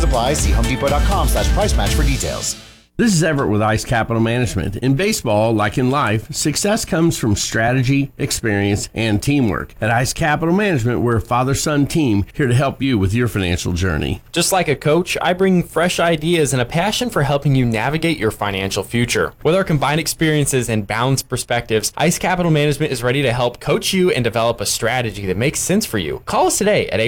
apply. See HomeDepot.com/price match for details. This is Everett with Ice Capital Management. In baseball, like in life, success comes from strategy, experience, and teamwork. At Ice Capital Management, we're a father-son team here to help you with your financial journey. Just like a coach, I bring fresh ideas and a passion for helping you navigate your financial future. With our combined experiences and balanced perspectives, Ice Capital Management is ready to help coach you and develop a strategy that makes sense for you. Call us today at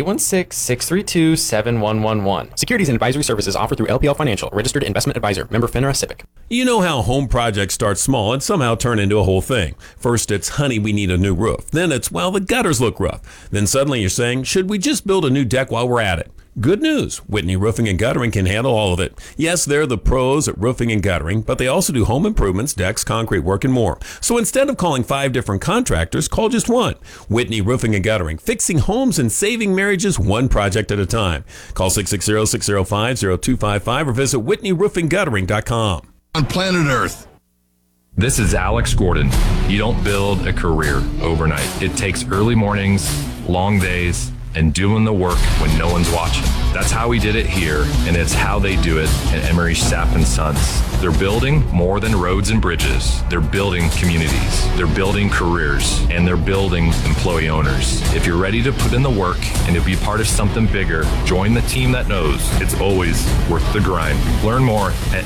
816-632-7111. Securities and advisory services offered through LPL Financial, registered investment advisor, member FINRA SIPC. You know how home projects start small and somehow turn into a whole thing. First it's, honey, we need a new roof. Then it's, well, the gutters look rough. Then suddenly you're saying, should we just build a new deck while we're at it? Good news, Whitney Roofing and Guttering can handle all of it. Yes, they're the pros at roofing and guttering, but they also do home improvements, decks, concrete work, and more. So instead of calling 5 different contractors, call just one. Whitney Roofing and Guttering, fixing homes and saving marriages one project at a time. Call 660-605-0255 or visit WhitneyRoofingGuttering.com. On planet Earth. This is Alex Gordon. You don't build a career overnight. It takes early mornings, long days, and doing the work when no one's watching. That's how we did it here, and it's how they do it at Emery Sapp & Sons. They're building more than roads and bridges. They're building communities. They're building careers, and they're building employee owners. If you're ready to put in the work and to be part of something bigger, join the team that knows it's always worth the grind. Learn more at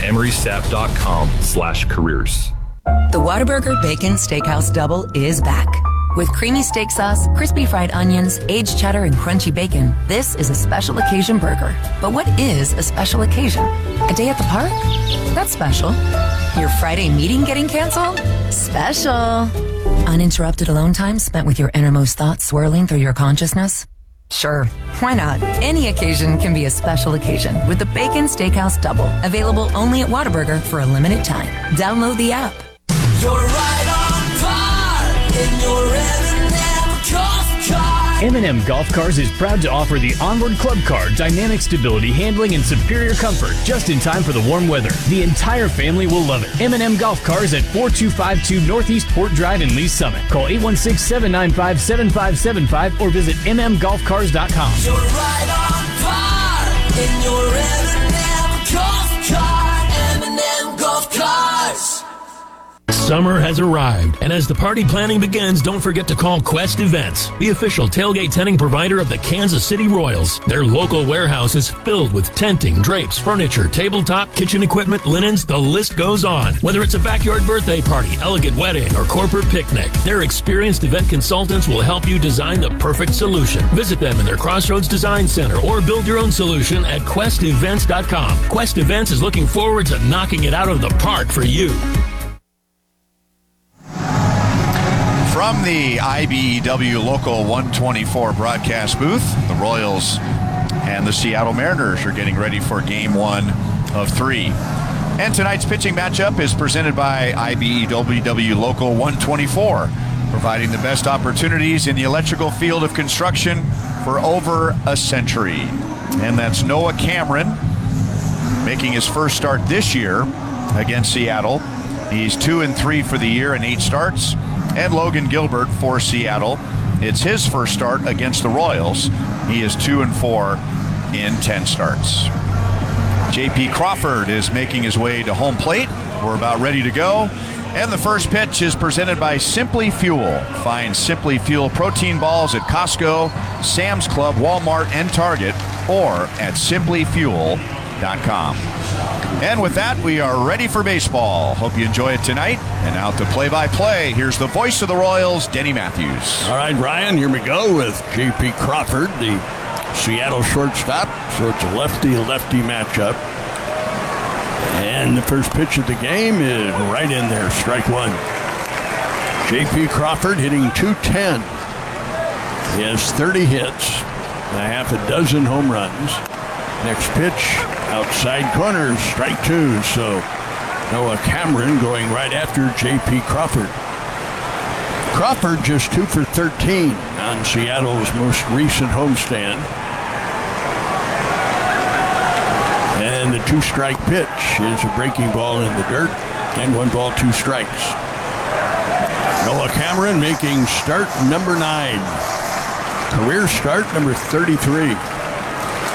emerysapp.com/careers. The Whataburger Bacon Steakhouse Double is back. With creamy steak sauce, crispy fried onions, aged cheddar, and crunchy bacon, this is a special occasion burger. But what is a special occasion? A day at the park? That's special. Your Friday meeting getting canceled? Special. Uninterrupted alone time spent with your innermost thoughts swirling through your consciousness? Sure, why not? Any occasion can be a special occasion with the Bacon Steakhouse Double, available only at Whataburger for a limited time. Download the app. You're right on par in your M&M Golf Car. M&M Golf Cars is proud to offer the Onward Club Car, dynamic stability, handling, and superior comfort, just in time for the warm weather. The entire family will love it. M&M Golf Cars at 4252 Northeast Port Drive in Lee Summit. Call 816-795-7575 or visit mmgolfcars.com. You're right on par in your M&M Golf Car. M&M Golf Cars. Summer has arrived, and as the party planning begins, don't forget to call Quest Events, the official tailgate tenting provider of the Kansas City Royals. Their local warehouse is filled with tenting, drapes, furniture, tabletop, kitchen equipment, linens, the list goes on. Whether it's a backyard birthday party, elegant wedding, or corporate picnic, their experienced event consultants will help you design the perfect solution. Visit them in their Crossroads Design Center or build your own solution at questevents.com. Quest Events is looking forward to knocking it out of the park for you. From the IBEW Local 124 broadcast booth, the Royals and the Seattle Mariners are getting ready for Game 1 of 3. And tonight's pitching matchup is presented by IBEW Local 124, providing the best opportunities in the electrical field of construction for over a century. And that's Noah Cameron making his first start this year against Seattle. He's 2-3 for the year in 8 starts. And Logan Gilbert for Seattle. It's his first start against the Royals. He is 2-4 in 10 starts. J.P. Crawford is making his way to home plate. We're about ready to go. And the first pitch is presented by Simply Fuel. Find Simply Fuel protein balls at Costco, Sam's Club, Walmart, and Target, or at simplyfuel.com. And with that, we are ready for baseball. Hope you enjoy it tonight. And now to play-by-play, here's the voice of the Royals, Denny Matthews. All right, Ryan, here we go with J.P. Crawford, the Seattle shortstop. So it's a lefty-lefty matchup. And the first pitch of the game is right in there, strike one. J.P. Crawford hitting .210. He has 30 hits, and a half a dozen home runs. Next pitch, outside corner, strike two. So Noah Cameron going right after J.P. Crawford. Crawford just 2 for 13 on Seattle's most recent homestand. And the 2-strike pitch is a breaking ball in the dirt, and 1 ball, 2 strikes. Noah Cameron making start number 9. Career start number 33.